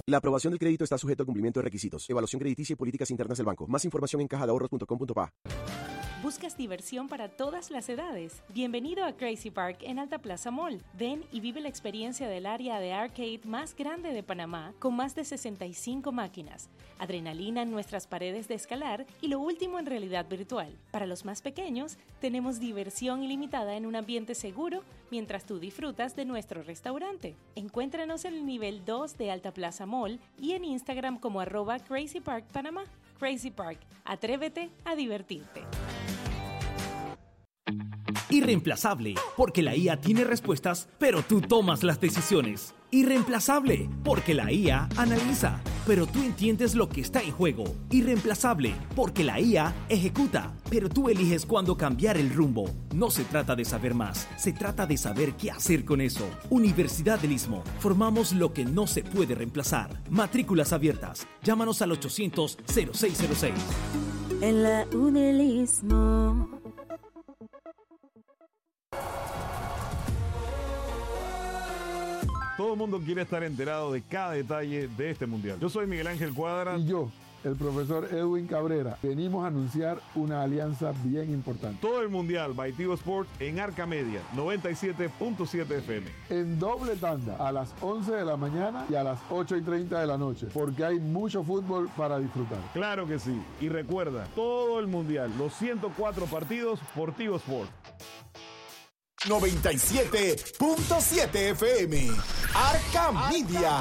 La aprobación del crédito está sujeto al cumplimiento de requisitos, evaluación crediticia y políticas internas del banco. Más información en cajadeahorros.com.pa. ¿Buscas diversión para todas las edades? Bienvenido a Crazy Park en Alta Plaza Mall. Ven y vive la experiencia del área de arcade más grande de Panamá, con más de 65 máquinas, adrenalina en nuestras paredes de escalar y lo último en realidad virtual. Para los más pequeños, tenemos diversión ilimitada en un ambiente seguro mientras tú disfrutas de nuestro restaurante. Encuéntranos en el nivel 2 de Alta Plaza Mall y en Instagram como @CrazyParkPanamá. Crazy Park, atrévete a divertirte. Irreemplazable, porque la IA tiene respuestas, pero tú tomas las decisiones. Irreemplazable, porque la IA analiza, pero tú entiendes lo que está en juego. Irreemplazable, porque la IA ejecuta, pero tú eliges cuándo cambiar el rumbo. No se trata de saber más, se trata de saber qué hacer con eso. Universidad del Istmo, formamos lo que no se puede reemplazar. Matrículas abiertas, llámanos al 800-0606. En la UNEL Istmo. Todo el mundo quiere estar enterado de cada detalle de este mundial. Yo soy Miguel Ángel Cuadra. Y yo, el profesor Edwin Cabrera. Venimos a anunciar una alianza bien importante. Todo el mundial by Tigo Sport en Arca Media, 97.7 FM. En doble tanda, a las 11 de la mañana y a las 8:30 de la noche, porque hay mucho fútbol para disfrutar. Claro que sí. Y recuerda, todo el mundial, los 104 partidos por Tigo Sport. 97.7 FM. Arca Media.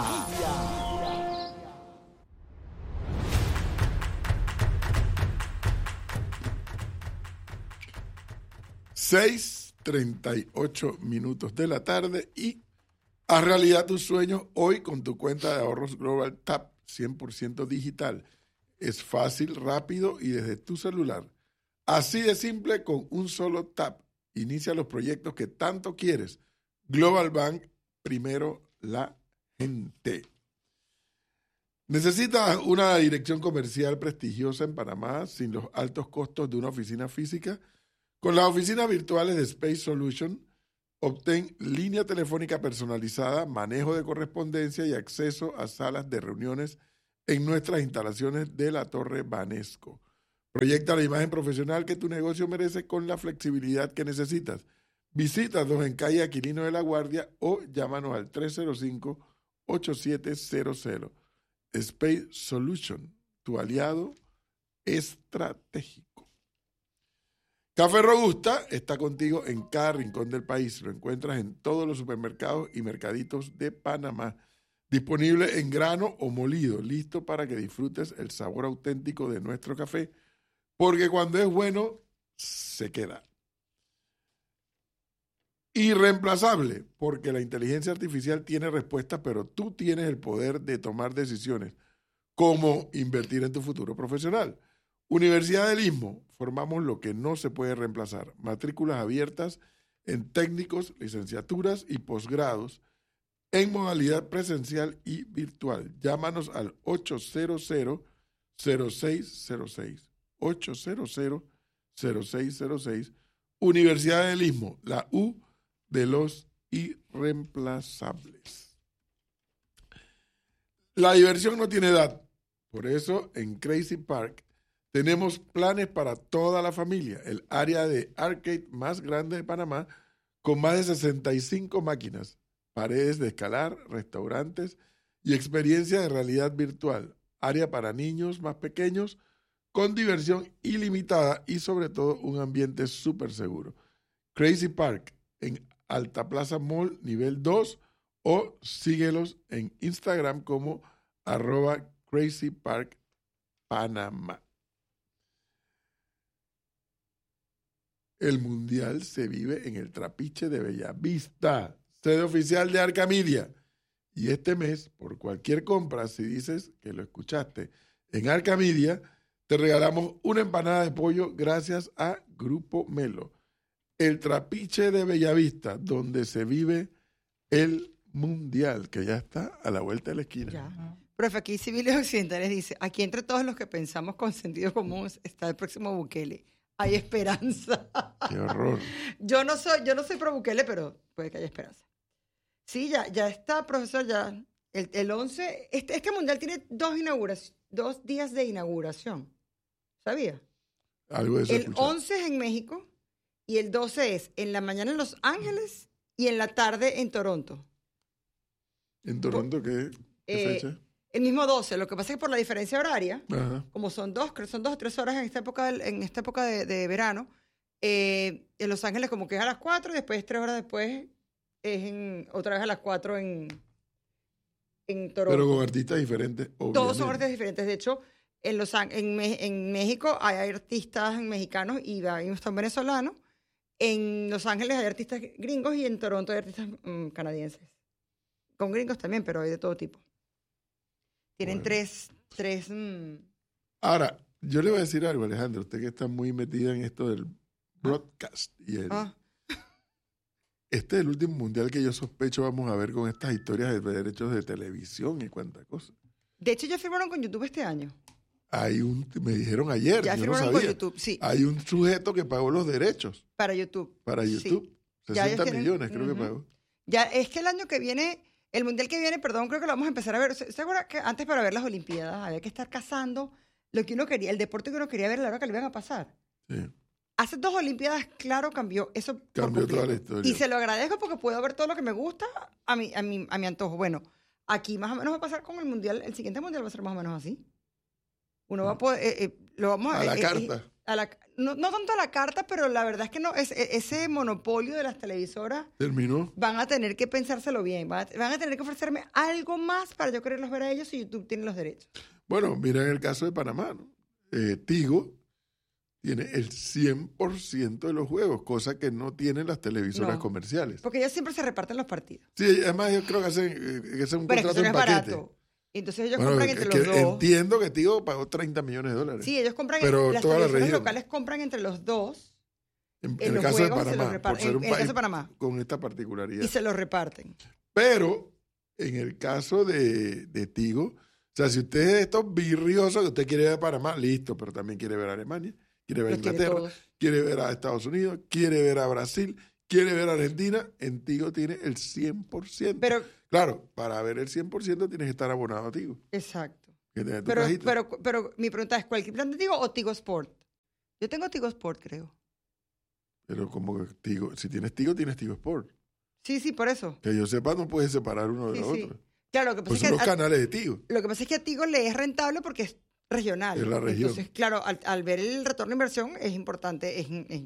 6:38 de la tarde y haz realidad tus sueños hoy con tu cuenta de ahorros Global Tap 100% digital. Es fácil, rápido y desde tu celular. Así de simple, con un solo tap. Inicia los proyectos que tanto quieres. Global Bank, primero la gente. ¿Necesitas una dirección comercial prestigiosa en Panamá sin los altos costos de una oficina física? Con las oficinas virtuales de Space Solution, obtén línea telefónica personalizada, manejo de correspondencia y acceso a salas de reuniones en nuestras instalaciones de la Torre Banesco. Proyecta la imagen profesional que tu negocio merece con la flexibilidad que necesitas. Visítanos en calle Aquilino de la Guardia o llámanos al 305-8700. Space Solution, tu aliado estratégico. Café Robusta está contigo en cada rincón del país. Lo encuentras en todos los supermercados y mercaditos de Panamá. Disponible en grano o molido, listo para que disfrutes el sabor auténtico de nuestro café. Porque cuando es bueno, se queda. Irreemplazable, porque la inteligencia artificial tiene respuestas, pero tú tienes el poder de tomar decisiones, como invertir en tu futuro profesional. Universidad del Istmo, formamos lo que no se puede reemplazar. Matrículas abiertas en técnicos, licenciaturas y posgrados, en modalidad presencial y virtual. Llámanos al 800-0606. 800-0606, Universidad del Istmo, la U de los irreemplazables. La diversión no tiene edad, por eso en Crazy Park tenemos planes para toda la familia, el área de arcade más grande de Panamá, con más de 65 máquinas, paredes de escalar, restaurantes y experiencia de realidad virtual, área para niños más pequeños, con diversión ilimitada y sobre todo un ambiente súper seguro. Crazy Park en Alta Plaza Mall, nivel 2, o síguelos en Instagram como @CrazyParkPanamá. El Mundial se vive en el Trapiche de Bellavista, sede oficial de Arca Media. Y este mes, por cualquier compra, si dices que lo escuchaste en Arca Media, te regalamos una empanada de pollo gracias a Grupo Melo. El Trapiche de Bellavista, donde se vive el Mundial, que ya está a la vuelta de la esquina. Ya. Profe, aquí Civiles Occidentales dice, aquí entre todos los que pensamos con sentido común está el próximo Bukele. Hay esperanza. ¡Qué horror! Yo no soy pro Bukele, pero puede que haya esperanza. Sí, ya está, profesor, ya El 11, este mundial tiene 2 días de inauguración. ¿Sabía? Algo de eso El escuché. 11 es en México y el 12 es en la mañana en Los Ángeles y en la tarde en Toronto. ¿En Toronto qué fecha? El mismo 12. Lo que pasa es que por la diferencia horaria, Ajá. como creo que son 2 o 3 horas en esta época de verano, en Los Ángeles como que es a las 4 y después 3 horas después es otra vez a las 4 en Toronto. Pero con artistas diferentes, obviamente. Todos son artistas diferentes. De hecho, en México hay artistas mexicanos y hay un venezolano. En Los Ángeles hay artistas gringos y en Toronto hay artistas canadienses. Con gringos también, pero hay de todo tipo. Tienen tres. Ahora, yo le voy a decir algo, Alejandro. Usted que está muy metida en esto del broadcast. Este es el último mundial que yo sospecho vamos a ver con estas historias de derechos de televisión y cuánta cosa. De hecho, ya firmaron con YouTube este año. Me dijeron ayer, Ya yo no firmaron sabía. con YouTube, sí. Hay un sujeto que pagó los derechos Para YouTube. para YouTube. Sí. Ya 60 ellos tienen- millones creo que pagó. Ya, es que el año que viene, el mundial que viene, creo que lo vamos a empezar a ver. ¿Se acuerda que antes para ver las Olimpiadas había que estar cazando lo que uno quería, el deporte que uno quería ver a la hora que le iban a pasar? Sí. Hace 2 Olimpiadas, claro, cambió eso. por Cambió completo. toda la historia. Y se lo agradezco porque puedo ver todo lo que me gusta a mi antojo. Bueno, aquí más o menos va a pasar con el mundial. El siguiente mundial va a ser más o menos así. Uno va a poder, lo vamos A la carta. No tanto a la carta, pero la verdad es que no, ese monopolio de las televisoras Terminó. van a tener que pensárselo bien. Van a tener que ofrecerme algo más para yo quererlos ver a ellos y YouTube tiene los derechos. Bueno, mira en el caso de Panamá, ¿no? Tigo tiene el 100% de los juegos, cosa que no tienen las televisoras No. comerciales. Porque ellos siempre se reparten los partidos. Sí, además yo creo que hacen que es un Pero contrato es que eso no en es paquete. barato. Entonces ellos Bueno, compran es entre que los dos. entiendo que Tigo pagó $30 millones. Sí, ellos compran, Pero las toda la televisoras región. locales compran entre los dos En en el los caso de juegos se los Panamá, reparten. por ser un En el caso país de Panamá. con esta particularidad. y se los reparten. Pero en el caso de Tigo, o sea, si usted es de estos birriosos que usted quiere ver a Panamá, listo, pero también quiere ver a Alemania, quiere ver a Los tiene Inglaterra, todos. quiere ver a Estados Unidos, quiere ver a Brasil, quiere ver a Argentina, en Tigo tiene el 100%. Pero, Claro, para ver el 100% tienes que estar abonado a Tigo. exacto. Que tener tu Pero, cajita. pero mi pregunta es, ¿cualquier plan de Tigo o Tigo Sport? Yo tengo Tigo Sport, creo. Pero como que Tigo, si tienes Tigo, tienes Tigo Sport. Sí, por eso. Que yo sepa, no puedes separar uno de Sí, los sí. otros. Claro, lo que Pues pasa son es los que canales de Tigo. lo que pasa es que a Tigo le es rentable porque es regional. Es la región. Entonces, claro, al ver el retorno de inversión es importante,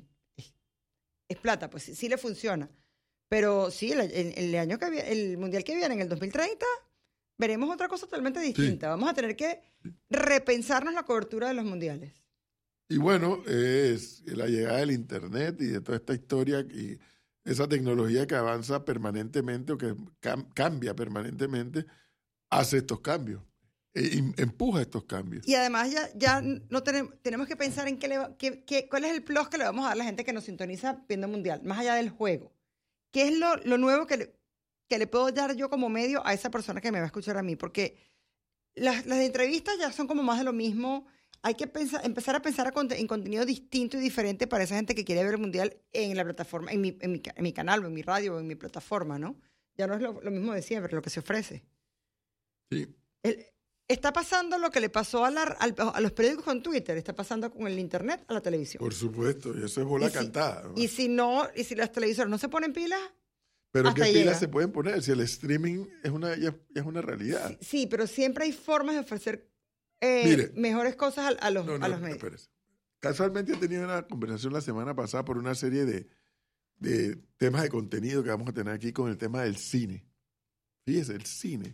es plata, pues sí le funciona. Pero sí, el año que viene, el mundial que viene, en el 2030, veremos otra cosa totalmente distinta. Vamos a tener que repensarnos la cobertura de los mundiales. Y bueno, es la llegada del Internet y de toda esta historia y esa tecnología que avanza permanentemente o que cambia permanentemente, hace estos cambios, empuja estos cambios. Y además ya no tenemos que pensar en cuál es el plus que le vamos a dar a la gente que nos sintoniza viendo mundial, más allá del juego. ¿Qué es lo nuevo que le puedo dar yo como medio a esa persona que me va a escuchar a mí? Porque las entrevistas ya son como más de lo mismo. Hay que empezar a pensar en contenido distinto y diferente para esa gente que quiere ver el mundial en la plataforma, en mi canal, o en mi radio, o en mi plataforma, ¿no? Ya no es lo mismo de siempre, lo que se ofrece. Sí. Está pasando lo que le pasó a los periódicos con Twitter, está pasando con el Internet a la televisión. Por supuesto, y eso es bola cantada. ¿No? Y si las televisoras no se ponen pilas, Pero hasta ¿qué llega. pilas se pueden poner? Si el streaming ya es una realidad. sí, pero siempre hay formas de ofrecer Mire. mejores cosas a los medios. Espérese. Casualmente he tenido una conversación la semana pasada por una serie de temas de contenido que vamos a tener aquí con el tema del cine. Fíjese, el cine.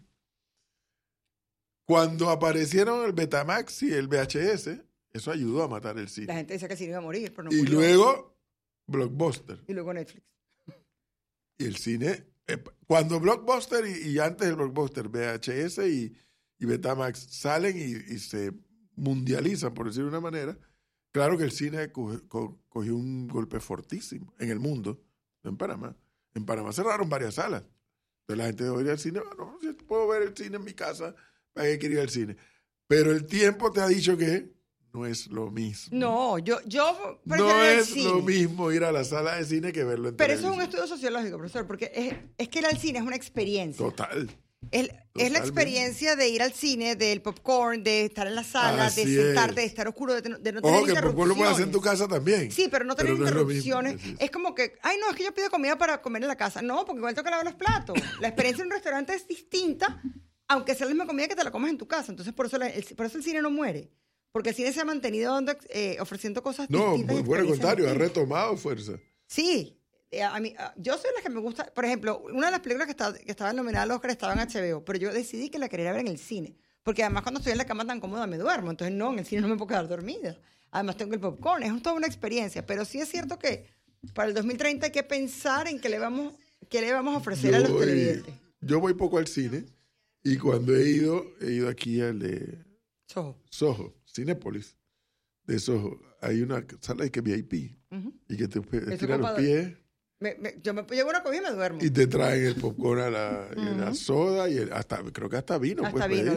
Cuando aparecieron el Betamax y el VHS, eso ayudó a matar el cine. La gente decía que sí iba a morir, pero no Y murió. luego, Blockbuster. Y luego Netflix. Y el cine, cuando Blockbuster y antes del Blockbuster, VHS y Betamax salen y se mundializan, por decirlo de una manera, claro que el cine cogió un golpe fortísimo en el mundo, no en Panamá. En Panamá cerraron varias salas. Entonces la gente dejó de ir al cine, bueno, si puedo ver el cine en mi casa, ¿para qué quiero ir al cine? Pero el tiempo te ha dicho que no es lo mismo. No, yo prefiero No ir al es cine. lo mismo ir a la sala de cine que verlo en Pero eso es un televisión. estudio sociológico, profesor, porque es que ir al cine es una experiencia. Total. Es la experiencia de ir al cine, del popcorn, de estar en la sala, de sentarte, de estar oscuro, de no tener interrupciones. Que el popcorn lo puedes hacer en tu casa también. Sí, pero no tener interrupciones. Es es como que, ay, no, es que yo pido comida para comer en la casa. No, porque igual tengo que lavar los platos. La experiencia en un restaurante es distinta, aunque sea la misma comida que te la comes en tu casa. Entonces, por eso el cine no muere. Porque el cine se ha mantenido ofreciendo cosas distintas. No, por el contrario, ha retomado fuerza. Sí. Yo soy la que me gusta, por ejemplo, una de las películas que estaban nominadas al Oscar estaba en HBO, pero yo decidí que la quería ver en el cine, porque además cuando estoy en la cama tan cómoda me duermo, entonces no, en el cine no me puedo quedar dormida. Además tengo el popcorn, es toda una experiencia, pero sí es cierto que para el 2030 hay que pensar en qué le vamos a ofrecer a los televidentes. Yo voy poco al cine y cuando he ido aquí al de Soho, Cinépolis de Soho. Hay una sala que es VIP y que te estiran los pies. Yo me llevo una comida y me duermo. Y te traen el popcorn a la soda y creo que hasta vino. Hasta vino,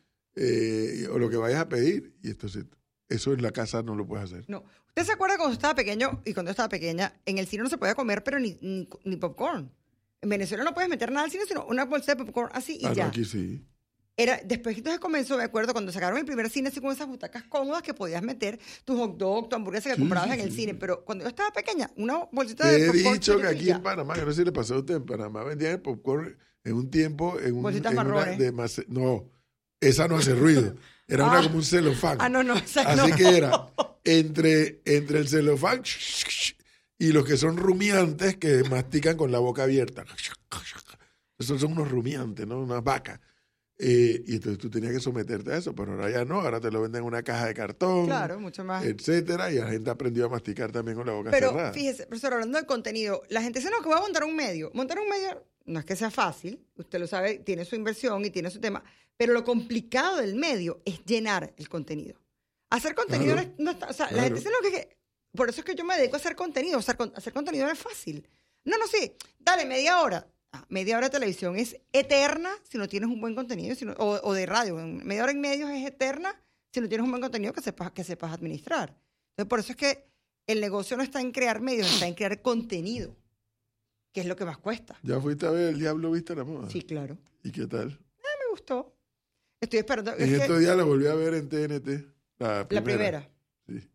o lo que vayas a pedir. Y entonces, eso en la casa no lo puedes hacer. No. ¿Usted se acuerda cuando estaba pequeño y cuando yo estaba pequeña? En el cine no se podía comer, pero ni popcorn. En Venezuela no puedes meter nada al cine, sino una bolsa de popcorn así y ya. No, aquí sí. Después entonces comenzó, me acuerdo, cuando sacaron el primer cine así con esas butacas cómodas que podías meter tu hot dog, tu hamburguesa que comprabas en el cine. Pero cuando yo estaba pequeña, una bolsita de popcorn. Te he dicho que aquí en Panamá, que no sé si le pasó a usted, en Panamá vendían el popcorn en un tiempo bolsitas marrones. No, esa no hace ruido. Era una como un celofán. No, así que era entre el celofán y los que son rumiantes que mastican con la boca abierta. Esos son unos rumiantes, ¿no? Unas vacas. Y entonces tú tenías que someterte a eso, pero ahora ya no, ahora te lo venden en una caja de cartón, claro, mucho más, etcétera, y la gente aprendió a masticar también con la boca cerrada. Pero fíjese, profesor, hablando del contenido, la gente dice, no, que voy a montar un medio no es que sea fácil, usted lo sabe, tiene su inversión y tiene su tema, pero lo complicado del medio es llenar el contenido. Hacer contenido no está, o sea, la gente dice, no, que por eso es que yo me dedico a hacer contenido, hacer contenido no es fácil. No, sí, dale, media hora de televisión es eterna si no tienes un buen contenido, o de radio. Media hora en medios es eterna si no tienes un buen contenido que sepas administrar. Entonces, por eso es que el negocio no está en crear medios, está en crear contenido, que es lo que más cuesta. ¿Ya fuiste a ver El Diablo Viste a la Moda? Sí, claro. ¿Y qué tal? Me gustó. Estoy esperando. En estos días la volví a ver en TNT. La primera. Sí.